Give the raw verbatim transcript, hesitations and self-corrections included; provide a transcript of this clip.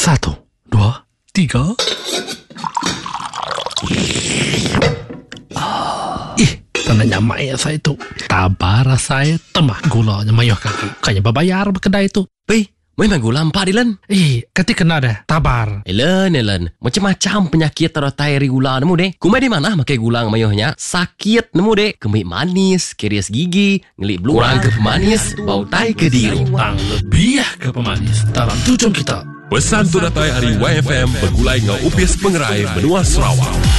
Satu, dua, tiga. Ih, tandanya mayat saya tu. Tabara saya temah gulanya mayah kaki. Kayaknya berbayar berkedai tu. Weh, memang gula empat, Dilan. Eh, kati kena dah. Tabar. Elan, Elan. Macam-macam penyakit teratai dari gula nemu deh. Kumai di mana makai gula mayahnya? Sakit nemu deh. Kemik manis, kerias gigi, ngelik beluang ke pemanis, bau tai ke diri. Tang lebih ke pemanis. Dalam tujuan kita. Pesan teratai hari Y F M bergulai ngau upis pengerai benua Sarawak.